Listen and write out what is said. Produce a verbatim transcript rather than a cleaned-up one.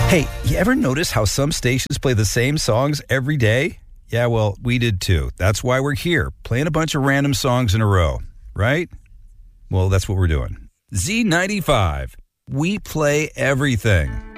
Hey, you ever notice how some stations play the same songs every day? Yeah, well, we did too. That's why we're here, playing a bunch of random songs in a row, right? Well, that's what we're doing. Z ninety-five. We play everything.